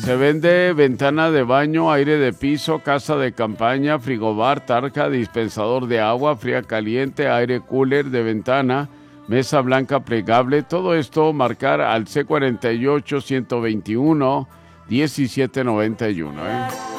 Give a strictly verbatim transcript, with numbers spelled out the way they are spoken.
Se vende ventana de baño, aire de piso, casa de campaña, frigobar, tarja, dispensador de agua, fría caliente, aire cooler de ventana, mesa blanca plegable. Todo esto marcar al C cuarenta y ocho, ciento veintiuno, diecisiete noventa y uno. ¿eh?